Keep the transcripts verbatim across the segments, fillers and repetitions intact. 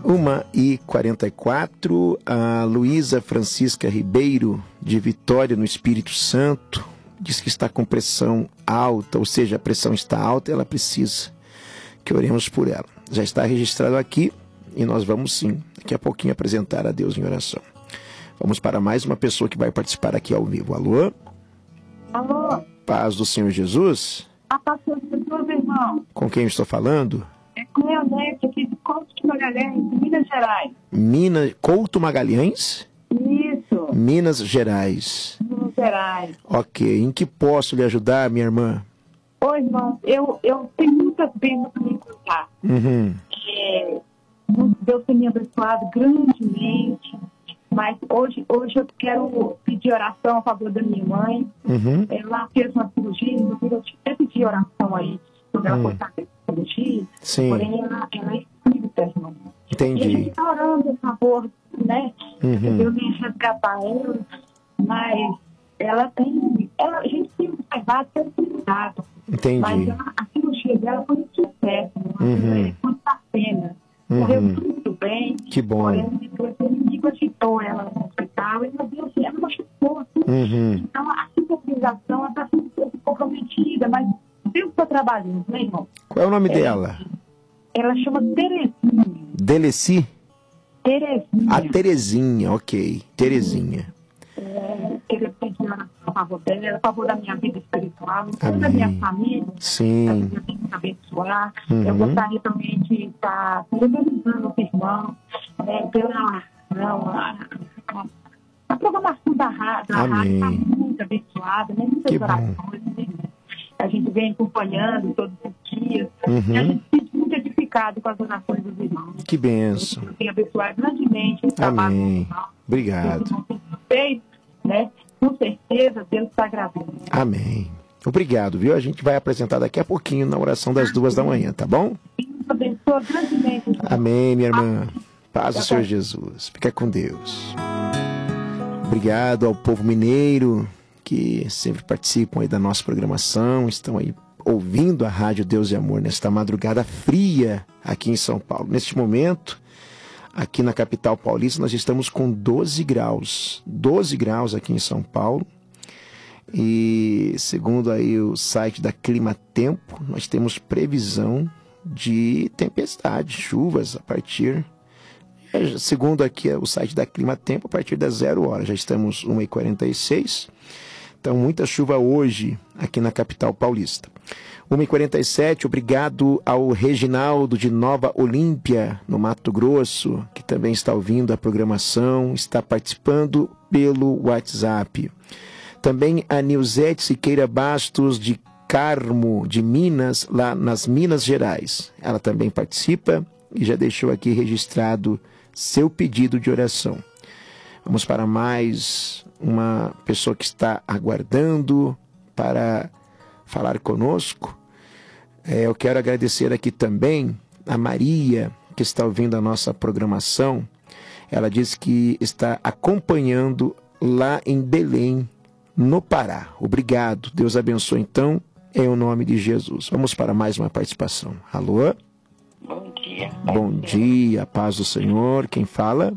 uma e quarenta e quatro, a Luísa Francisca Ribeiro, de Vitória, no Espírito Santo, diz que está com pressão alta, ou seja, a pressão está alta e ela precisa que oremos por ela. Já está registrado aqui e nós vamos sim, daqui a pouquinho, apresentar a Deus em oração. Vamos para mais uma pessoa que vai participar aqui ao vivo. Alô? Alô? Paz do Senhor Jesus? A paz do Senhor, meu irmão. Com quem eu estou falando? É com o Leonete, aqui de Couto Magalhães, de Minas Gerais. Minas, Couto Magalhães? Isso. Minas Gerais. Minas Gerais. Ok. Em que posso lhe ajudar, minha irmã? Oi, irmão. Eu, eu tenho muitas bênçãos para me contar. Uhum. É, Deus tem me abençoado grandemente. Mas hoje, hoje eu quero pedir oração a favor da minha mãe. Uhum. Ela fez uma cirurgia, inclusive eu até pedi oração aí sobre ela Uhum. cortar a cirurgia. Sim. Porém, ela, ela é espírita, irmão. Entendi. E a gente está orando a favor, né? Uhum. Deus vem resgatar ela, mas ela tem. Ela, a gente tem observado que ela tem cuidado. Entendi. Mas ela, a cirurgia dela foi um sucesso, Uhum. foi muita pena. Uhum. Correu muito bem. Que bom. Porém, depois o inimigo agitou ela no hospital e ela deu assim, ela machucou. Assim. Uhum. Então a cicatrização está sendo um pouco comprometida, mas Deus está trabalhando, né, irmão? Qual é o nome É, dela? Ela chama Terezinha. Deleci? Terezinha. A Terezinha, ok. Terezinha. É, queria pedir oração a favor dela, a favor da minha vida espiritual, toda a Amém. minha família. Sim. Eu tenho que abençoar. Uhum. Eu gostaria também de estar parabenizando os irmãos né, pela não, a, a, a programação da rádio. A rádio está Amém. muito abençoada, né? Muitas Que bom. orações. Né? A gente vem acompanhando todos os dias. Uhum. E a gente se sente muito edificado com as orações dos irmãos. Que benção. Eu tenho abençoado grandemente o trabalho dos Amém. irmãos. Obrigado. Os irmãos têm feito, né? Com certeza, Deus está agradando. Amém. Obrigado, viu? A gente vai apresentar daqui a pouquinho na oração das duas da manhã, tá bom? Deus abençoa grandemente. Amém, minha irmã. Paz do Senhor Jesus. Fica com Deus. Obrigado ao povo mineiro que sempre participam aí da nossa programação, estão aí ouvindo a Rádio Deus e Amor nesta madrugada fria aqui em São Paulo. Neste momento, aqui na capital paulista, nós estamos com doze graus. doze graus aqui em São Paulo. E segundo aí o site da Clima Tempo, nós temos previsão de tempestade, chuvas a partir, segundo aqui o site da Clima Tempo, a partir das zero hora. Já estamos uma e quarenta e seis. Então, muita chuva hoje aqui na capital paulista. uma e quarenta e sete, obrigado ao Reginaldo de Nova Olímpia, no Mato Grosso, que também está ouvindo a programação, está participando pelo WhatsApp. Também a Nilzete Siqueira Bastos, de Carmo, de Minas, lá nas Minas Gerais. Ela também participa e já deixou aqui registrado seu pedido de oração. Vamos para mais uma pessoa que está aguardando para falar conosco. É, eu quero agradecer aqui também a Maria, que está ouvindo a nossa programação. Ela diz que está acompanhando lá em Belém, no Pará. Obrigado. Deus abençoe, então, em o nome de Jesus. Vamos para mais uma participação. Alô? Bom dia. Bom dia, paz do Senhor. Quem fala?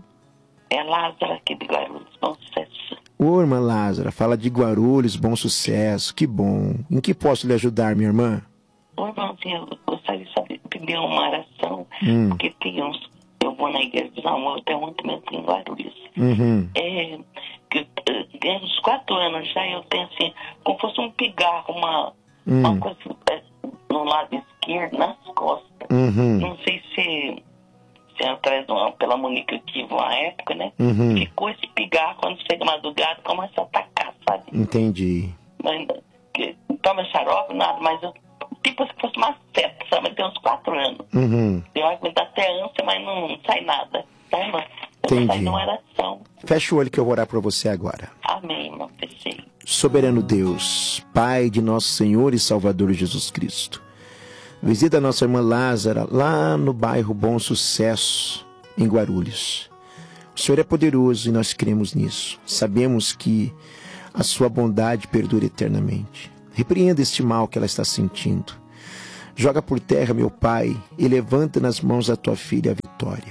É Lázaro aqui de Guarulhos, bom sucesso. Ô, irmã Lázara, fala de Guarulhos, bom sucesso, que bom. Em que posso lhe ajudar, minha irmã? Ô, irmãozinho, eu gostaria de saber, pedir uma oração, Hum. porque tem uns, eu vou na igreja de Amor, eu tenho muito medo em Guarulhos. Uhum. É, que, eh, tem uns quatro anos já, eu tenho assim, como fosse um pigarro, uma, Hum. uma coisa eh, no lado esquerdo, nas costas. Uhum. Não sei se... atrás de uma, pela Monique que uma época, né? Uhum. Ficou esse pigarro quando chega madrugada, começa a atacar, sabe? Entendi. Mas, que, toma xarope, nada, mas eu, tipo se fosse uma seta, sabe? Mas tem uns quatro anos. Uhum. Eu acho que me dá até ânsia, mas não sai nada, tá, irmã? Eu Entendi. saio numa oração. Fecha o olho que eu vou orar para você agora. Amém, irmão, fechei. Soberano Deus, Pai de nosso Senhor e Salvador Jesus Cristo, visita a nossa irmã Lázara lá no bairro Bom Sucesso, em Guarulhos. O Senhor é poderoso e nós cremos nisso. Sabemos que a sua bondade perdura eternamente. Repreenda este mal que ela está sentindo. Joga por terra, meu Pai, e levanta nas mãos da tua filha a vitória.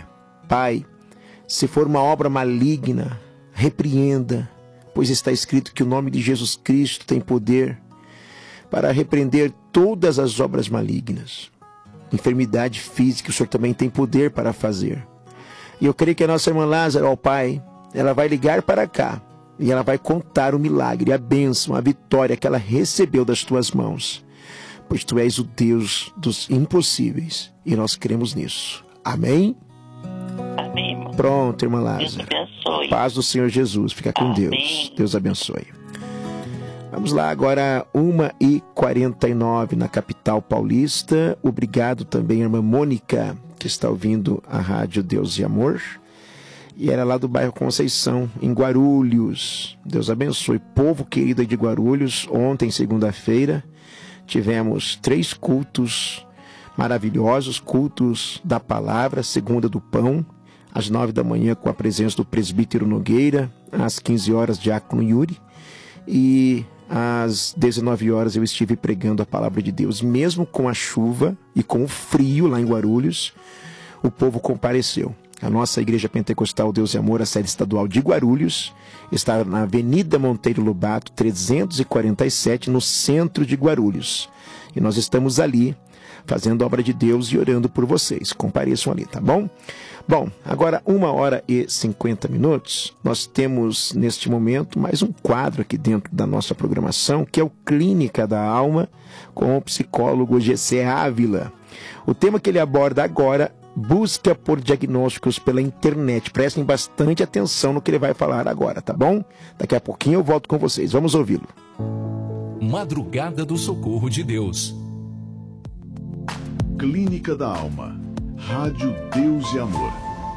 Pai, se for uma obra maligna, repreenda, pois está escrito que o nome de Jesus Cristo tem poder para repreender todas as obras malignas. Enfermidade física, o Senhor também tem poder para fazer. E eu creio que a nossa irmã Lázaro, ó Pai, ela vai ligar para cá e ela vai contar o milagre, a bênção, a vitória que ela recebeu das tuas mãos. Pois tu és o Deus dos impossíveis e nós cremos nisso. Amém? Amém, irmão. Pronto, irmã Deus Lázaro. abençoe. Paz do Senhor Jesus. Fica com Amém. Deus. Deus abençoe. Vamos lá, agora uma e quarenta e nove na capital paulista. Obrigado também, irmã Mônica, que está ouvindo a rádio Deus e Amor. E era lá do bairro Conceição, em Guarulhos. Deus abençoe. Povo querido aí de Guarulhos, ontem, segunda-feira, tivemos três cultos maravilhosos, cultos da palavra, segunda do pão, às nove da manhã com a presença do presbítero Nogueira, às quinze horas, diácono Yuri, e às dezenove horas eu estive pregando a palavra de Deus. Mesmo com a chuva e com o frio lá em Guarulhos, o povo compareceu. A nossa Igreja Pentecostal Deus e Amor, a sede estadual de Guarulhos, está na Avenida Monteiro Lobato, trezentos e quarenta e sete, no centro de Guarulhos. E nós estamos ali fazendo a obra de Deus e orando por vocês. Compareçam ali, tá bom? Bom, agora uma hora e cinquenta minutos, nós temos neste momento mais um quadro aqui dentro da nossa programação, que é o Clínica da Alma, com o psicólogo G C Ávila. O tema que ele aborda agora, busca por diagnósticos pela internet. Prestem bastante atenção no que ele vai falar agora, tá bom? Daqui a pouquinho eu volto com vocês. Vamos ouvi-lo. Madrugada do Socorro de Deus. Clínica da Alma. Rádio Deus e Amor.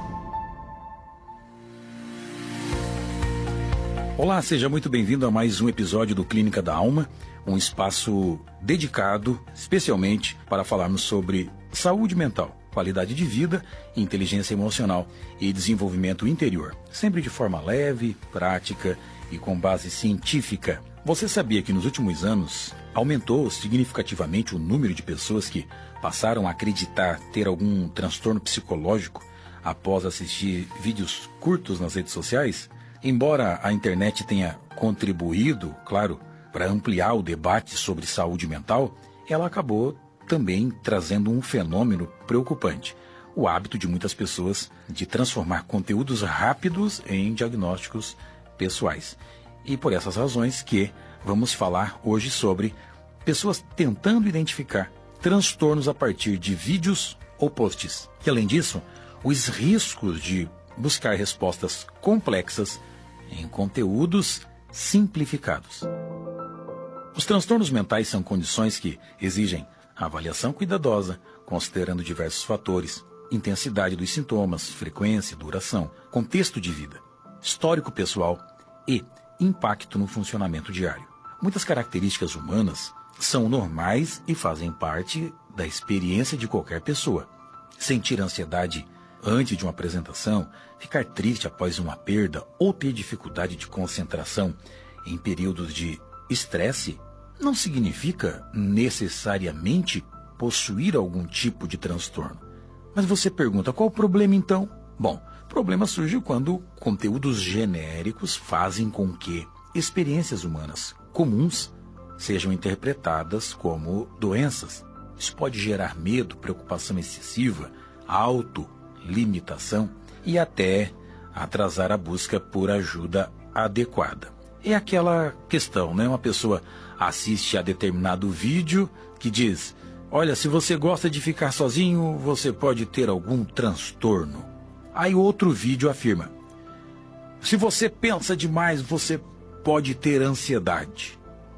Olá, seja muito bem-vindo a mais um episódio do Clínica da Alma, um espaço dedicado especialmente para falarmos sobre saúde mental, qualidade de vida, inteligência emocional e desenvolvimento interior, sempre de forma leve, prática e com base científica. Você sabia que nos últimos anos aumentou significativamente o número de pessoas que passaram a acreditar ter algum transtorno psicológico após assistir vídeos curtos nas redes sociais? Embora a internet tenha contribuído, claro, para ampliar o debate sobre saúde mental, ela acabou também trazendo um fenômeno preocupante: o hábito de muitas pessoas de transformar conteúdos rápidos em diagnósticos pessoais. E por essas razões que vamos falar hoje sobre pessoas tentando identificar transtornos a partir de vídeos ou posts. E além disso, os riscos de buscar respostas complexas em conteúdos simplificados. Os transtornos mentais são condições que exigem avaliação cuidadosa, considerando diversos fatores: intensidade dos sintomas, frequência, duração, contexto de vida, histórico pessoal e impacto no funcionamento diário. Muitas características humanas são normais e fazem parte da experiência de qualquer pessoa. Sentir ansiedade antes de uma apresentação, ficar triste após uma perda ou ter dificuldade de concentração em períodos de estresse não significa necessariamente possuir algum tipo de transtorno. Mas você pergunta, qual o problema então? Bom, o problema surge quando conteúdos genéricos fazem com que experiências humanas comuns sejam interpretadas como doenças. Isso pode gerar medo, preocupação excessiva, autolimitação e até atrasar a busca por ajuda adequada. É aquela questão, né? Uma pessoa assiste a determinado vídeo que diz: olha, se você gosta de ficar sozinho, você pode ter algum transtorno. Aí outro vídeo afirma: se você pensa demais, você pode ter ansiedade.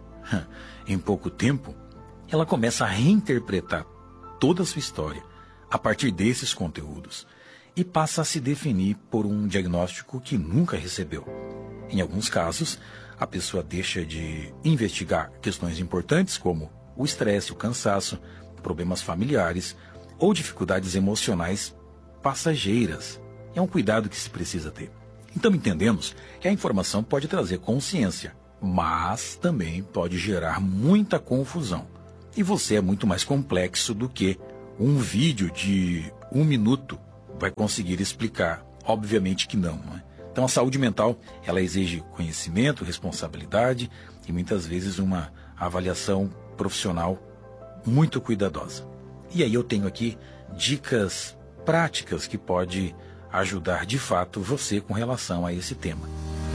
Em pouco tempo, ela começa a reinterpretar toda a sua história a partir desses conteúdos e passa a se definir por um diagnóstico que nunca recebeu. Em alguns casos, a pessoa deixa de investigar questões importantes como o estresse, o cansaço, problemas familiares ou dificuldades emocionais passageiras. É um cuidado que se precisa ter. Então entendemos que a informação pode trazer consciência, mas também pode gerar muita confusão. E você é muito mais complexo do que um vídeo de um minuto vai conseguir explicar. Obviamente que não, não é? Então a saúde mental, ela exige conhecimento, responsabilidade e muitas vezes uma avaliação profissional muito cuidadosa. E aí eu tenho aqui dicas práticas que pode ajudar de fato você com relação a esse tema.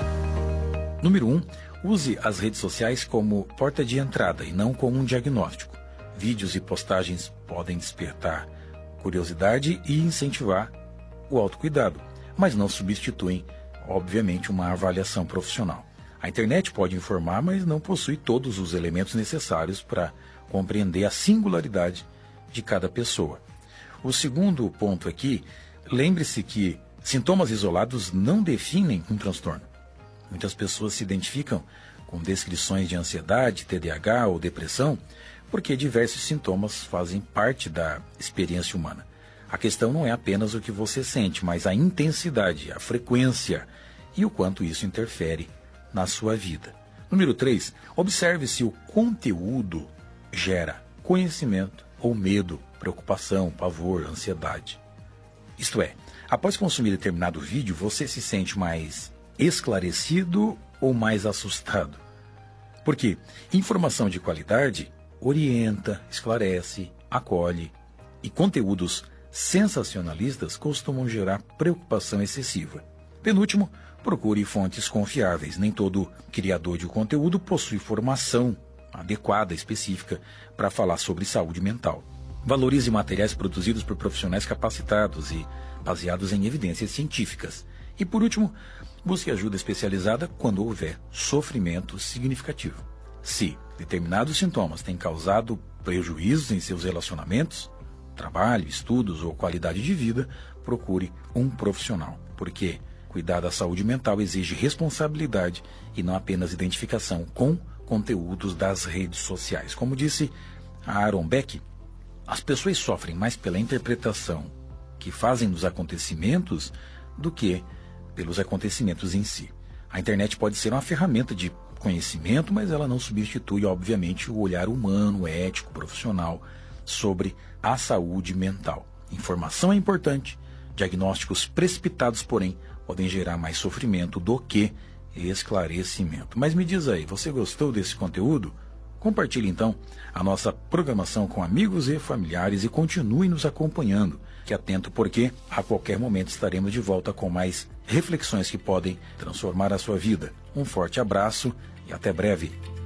Número um, use as redes sociais como porta de entrada e não como um diagnóstico. Vídeos e postagens podem despertar curiosidade e incentivar o autocuidado, mas não substituem, obviamente, uma avaliação profissional. A internet pode informar, mas não possui todos os elementos necessários para compreender a singularidade de cada pessoa. O segundo ponto aqui, lembre-se que sintomas isolados não definem um transtorno. Muitas pessoas se identificam com descrições de ansiedade, T D A H ou depressão, porque diversos sintomas fazem parte da experiência humana. A questão não é apenas o que você sente, mas a intensidade, a frequência e o quanto isso interfere na sua vida. Número três, observe se o conteúdo gera conhecimento ou medo, preocupação, pavor, ansiedade. Isto é, após consumir determinado vídeo, você se sente mais esclarecido ou mais assustado? Porque informação de qualidade orienta, esclarece, acolhe, e conteúdos sensacionalistas costumam gerar preocupação excessiva. Penúltimo, procure fontes confiáveis. Nem todo criador de conteúdo possui formação adequada, específica, para falar sobre saúde mental. Valorize materiais produzidos por profissionais capacitados e baseados em evidências científicas. E por último, busque ajuda especializada quando houver sofrimento significativo. Se determinados sintomas têm causado prejuízos em seus relacionamentos, trabalho, estudos ou qualidade de vida, procure um profissional, porque cuidar da saúde mental exige responsabilidade e não apenas identificação com conteúdos das redes sociais. Como disse Aaron Beck, as pessoas sofrem mais pela interpretação que fazem dos acontecimentos do que pelos acontecimentos em si. A internet pode ser uma ferramenta de conhecimento, mas ela não substitui, obviamente, o olhar humano, ético, profissional sobre a saúde mental. Informação é importante, diagnósticos precipitados, porém, podem gerar mais sofrimento do que esclarecimento. Mas me diz aí, você gostou desse conteúdo? Compartilhe então a nossa programação com amigos e familiares e continue nos acompanhando. Fique atento porque a qualquer momento estaremos de volta com mais reflexões que podem transformar a sua vida. Um forte abraço e até breve.